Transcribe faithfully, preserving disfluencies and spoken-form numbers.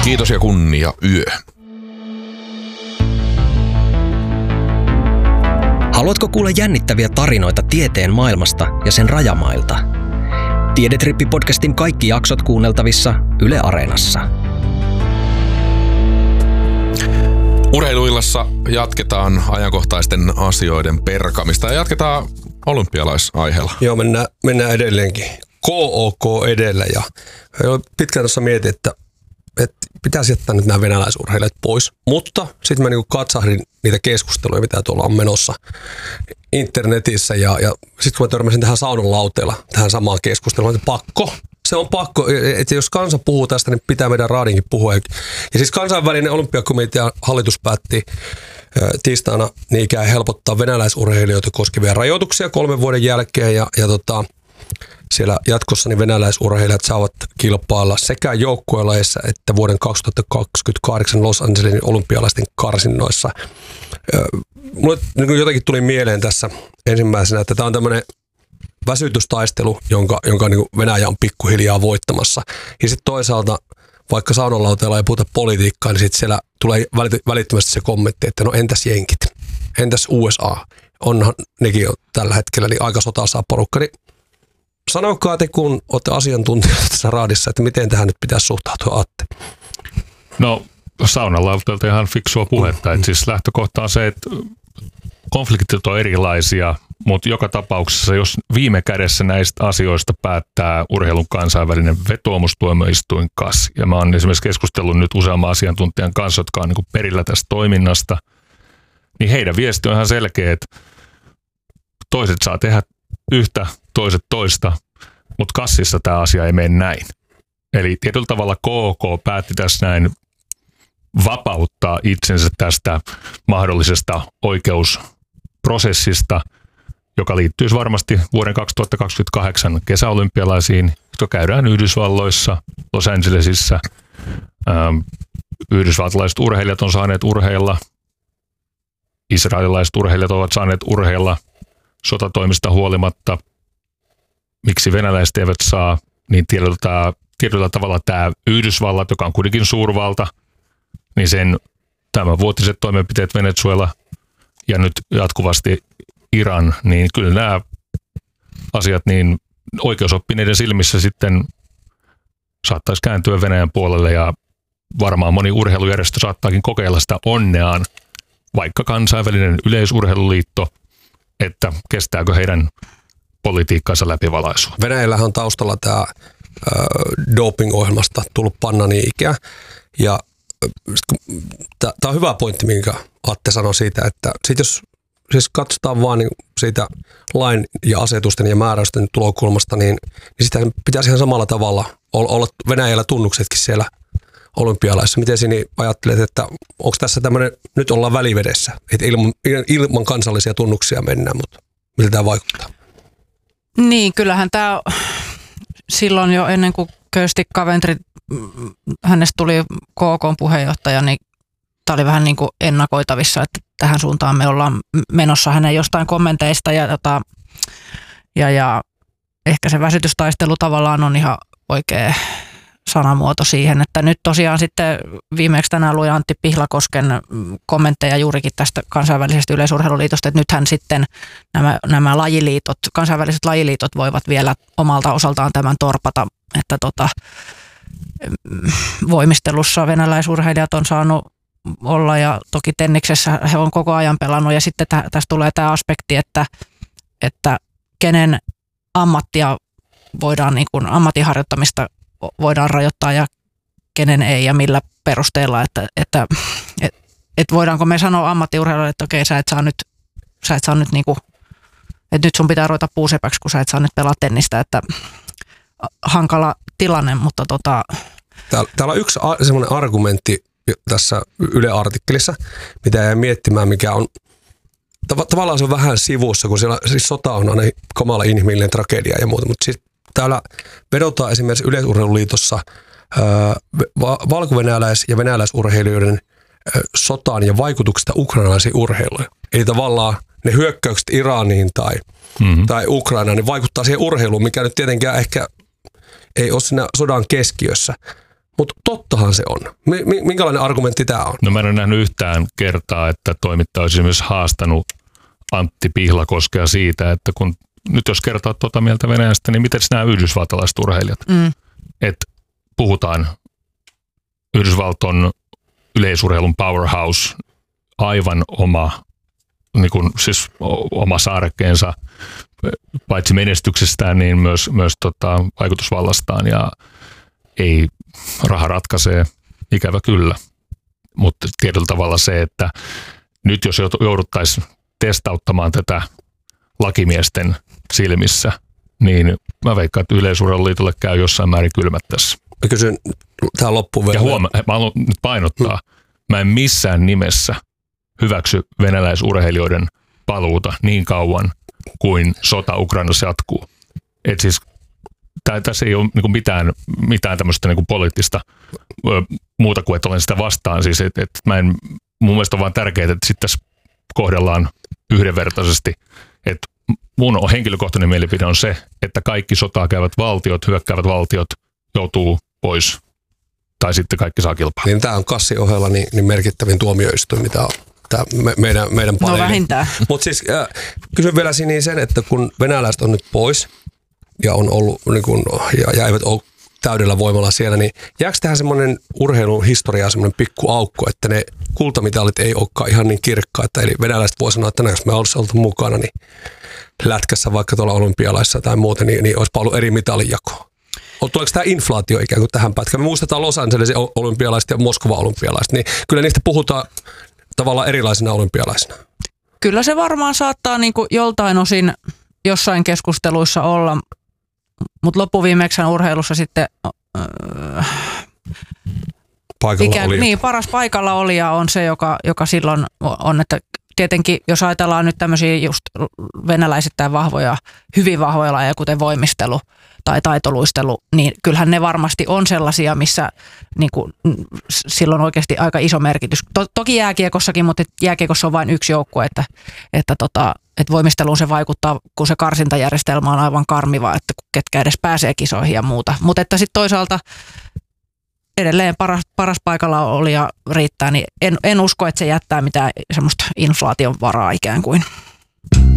Kiitos ja kunnia yö. Haluatko kuulla jännittäviä tarinoita tieteen maailmasta ja sen rajamailta? Tiedetrippi-podcastin kaikki jaksot kuunneltavissa Yle Areenassa. Urheiluillassa jatketaan ajankohtaisten asioiden perkamista ja jatketaan olympialaisaiheella. Joo, mennään, mennään edelleenkin. K O K edellä ja pitkään tuossa mietin, että, että pitäisi jättää nyt nämä venäläisurheilijat pois. Mutta sitten mä niin katsahdin niitä keskusteluja, mitä tuolla on menossa internetissä ja, ja sitten kun mä törmäsin tähän saunan lauteella, tähän samaan keskusteluun, että pakko. Se on pakko, että jos kansa puhuu tästä, niin pitää meidän raadinkin puhua. Ja siis kansainvälinen olympiakomitea hallitus päätti tiistaina niin ikään helpottaa venäläisurheilijoita koskevia rajoituksia kolmen vuoden jälkeen. Ja, ja tota, siellä jatkossa niin venäläisurheilijat saavat kilpailla sekä joukkuelajeissa että vuoden kaksituhattakaksikymmentäkahdeksan Los Angelesin olympialaisten karsinnoissa. Mulle niin jotenkin tuli mieleen tässä ensimmäisenä, että tämä on tämmöinen väsytystaistelu, jonka, jonka niin Venäjä on pikkuhiljaa voittamassa. Ja sitten toisaalta, vaikka saunanlauteella ei puhuta politiikkaa, niin sitten siellä tulee välittömästi se kommentti, että no entäs jenkit, entäs U S A, onhan nekin jo tällä hetkellä niin aika sotaa porukka. Niin sanokaa te, kun olette asiantuntijoita tässä raadissa, että miten tähän nyt pitäisi suhtautua, Atte? No saunanlauteelta ihan fiksua puhetta. Mm. Siis lähtökohta on se, että konfliktit on erilaisia, mutta joka tapauksessa, jos viime kädessä näistä asioista päättää urheilun kansainvälinen vetoomustuomioistuin K A S, ja mä oon esimerkiksi keskustellut nyt useamman asiantuntijan kanssa, jotka on niin kuin perillä tästä toiminnasta, niin heidän viesti on ihan selkeä, että toiset saa tehdä yhtä, toiset toista, mutta K A Sissa tämä asia ei mene näin. Eli tietyllä tavalla K O K päätti tässä näin vapauttaa itsensä tästä mahdollisesta oikeusprosessista, joka liittyisi varmasti vuoden kaksituhattakaksikymmentäkahdeksan kesäolympialaisiin, jotka käydään Yhdysvalloissa, Los Angelesissa. Ähm, yhdysvaltalaiset urheilijat on saaneet urheilla, israelilaiset urheilijat ovat saaneet urheilla sotatoimista huolimatta. Miksi venäläiset eivät saa, niin tietyllä, tietyllä tavalla tämä Yhdysvallat, joka on kuitenkin suurvalta, niin sen tämänvuotiset toimenpiteet Venezuela ja nyt jatkuvasti Iran, niin kyllä nämä asiat niin oikeusoppineiden silmissä sitten saattaisi kääntyä Venäjän puolelle ja varmaan moni urheilujärjestö saattaakin kokeilla sitä onneaan, vaikka kansainvälinen yleisurheiluliitto, että kestääkö heidän politiikkansa läpivalaisua. Venäjällähän on taustalla tämä äh, doping-ohjelmasta tullut panna niin ikään ja tämä on hyvä pointti, minkä Atte sanoi siitä, että sit jos siis katsotaan vaan niin siitä lain ja asetusten ja määräysten tulokulmasta, niin, niin sitä pitäisi ihan samalla tavalla olla Venäjällä tunnuksetkin siellä olympialaissa. Miten sinä ajattelet, että onko tässä tämmöinen, nyt ollaan välivedessä, että ilman, ilman kansallisia tunnuksia mennään, mutta miltä tämä vaikuttaa? Niin, kyllähän tämä silloin jo ennen kuin Kirsti Coventry, hänestä tuli K O K:n puheenjohtaja, niin tämä oli vähän niin kuin ennakoitavissa, että tähän suuntaan me ollaan menossa hänen jostain kommenteista ja, ja, ja, ja ehkä se väsytystaistelu tavallaan on ihan oikea sanamuoto siihen, että nyt tosiaan sitten viimeksi tänään luin Antti Pihlakosken kommentteja juurikin tästä kansainvälisestä yleisurheiluliitosta, että nythän sitten nämä, nämä lajiliitot, kansainväliset lajiliitot voivat vielä omalta osaltaan tämän torpata, että tota, voimistelussa venäläisurheilijat on saanut olla ja toki tenniksessä he on koko ajan pelannut ja sitten tä, tässä tulee tämä aspekti, että, että kenen ammattia voidaan, niin kuin ammatinharjoittamista voidaan rajoittaa ja kenen ei ja millä perusteella, että, että et, et voidaanko me sanoa ammattiurheilijoille, että okei sä et saa nyt, sä et saa nyt niin kuin, että nyt sun pitää ruveta puusepäksi, kun sä et saa nyt pelaa tennistä, että hankala tilanne, mutta tota. Täällä, täällä on yksi a, semmoinen argumentti tässä Yle-artikkelissa, mitä jäi miettimään, mikä on tav- tavallaan se on vähän sivussa, kun siellä siis sota on aina kamala inhimillinen tragedia ja muuta, mutta siis täällä vedotaan esimerkiksi Yleisurheiluliitossa ää, va- valko-venäläis- ja venäläisurheilijoiden ää, sotaan ja vaikutuksista ukrainalaisiin urheiluihin. Eli tavallaan ne hyökkäykset Iraniin tai, mm-hmm. tai Ukrainaan niin vaikuttaa siihen urheiluun, mikä nyt tietenkään ehkä ei ole siinä sodan keskiössä. Mutta tottahan se on. M- minkälainen argumentti tämä on? No mä en ole nähnyt yhtään kertaa, että toimittaja olisi myös haastanut Antti Pihlakoskea siitä, että kun nyt jos kertoo tuota mieltä Venäjästä, niin miten nämä yhdysvaltalaiset urheilijat? Mm. Että puhutaan Yhdysvalton yleisurheilun powerhouse, aivan oma, niin kuin, siis oma saarekkeensa, paitsi menestyksestään, niin myös, myös tota, vaikutusvallastaan. Ja ei raha ratkaisee, ikävä kyllä. Mutta tietyllä tavalla se, että nyt jos jouduttaisiin testauttamaan tätä lakimiesten silmissä, niin mä veikkaan, että Yleisurheiluliitolle käy jossain määrin kylmät tässä. Mä kysyn tähän loppuun vielä. Ja huoma, mä haluan nyt painottaa, hmm. mä en missään nimessä hyväksy venäläisurheilijoiden paluuta niin kauan kuin sota Ukrainassa jatkuu. Et siis tää, tässä ei ole niinku mitään, mitään tämmöistä niinku poliittista ö, muuta kuin, että olen sitä vastaan. Siis, et, et mä en, mun mielestä on vaan tärkeää, että sitten tässä kohdellaan yhdenvertaisesti. Et mun henkilökohtainen mielipide on se, että kaikki sotaa käyvät valtiot, hyökkäävät valtiot joutuu pois. Tai sitten kaikki saa kilpaa. Niin tämä on kassin ohella niin, niin merkittävin tuomioistuin, mitä on tämä me, meidän, meidän paneeli. No vähintään. Mutta siis äh, kysyn vielä Sini sen, että kun venäläiset on nyt pois ja on ollut niin kun, ja, ja eivät ole täydellä voimalla siellä, niin jääkö tähän semmoinen urheilun historiaa semmoinen pikku aukko, että ne kultamitalit ei olekaan ihan niin kirkkaita. Eli venäläiset voi sanoa, että jos me olisi oltu mukana, niin lätkässä vaikka tuolla olympialaissa tai muuten, niin, niin olisipa ollut eri mitalinjako. Tuleeko tämä inflaatio ikään kuin tähän pätkään? Me muistetaan Los Angelesin olympialaiset ja Moskovan olympialaiset, niin kyllä niistä puhutaan tavallaan erilaisina olympialaisina. Kyllä se varmaan saattaa niin kuin joltain osin jossain keskusteluissa olla, mutta loppuviimeksi urheilussa sitten äh, paikalla ikään, oli. Niin, paras paikalla olija on se, joka, joka silloin on, että tietenkin jos ajatellaan nyt tämmöisiä just venäläisittäin vahvoja, hyvin vahvoja lajeja, kuten voimistelu tai taitoluistelu, niin kyllähän ne varmasti on sellaisia, missä niin kuin, silloin oikeasti aika iso merkitys. To, toki jääkiekossakin, mutta jääkiekossa on vain yksi joukkue, että, että, tota, että voimisteluun se vaikuttaa, kun se karsintajärjestelmä on aivan karmiva, että ketkä edes pääsee kisoihin ja muuta. Mutta että sitten toisaalta edelleen paras, paras paikalla olija riittää, niin en, en usko, että se jättää mitään semmoista inflaation varaa ikään kuin.